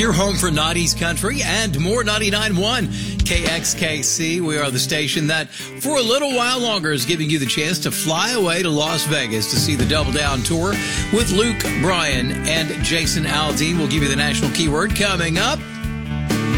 your home for 90s country and more. 99.1 KXKC. We are the station that for a little while longer is giving you the chance to fly away to Las Vegas to see the Double Down Tour with Luke Bryan and Jason Aldean. We'll give you the national keyword coming up.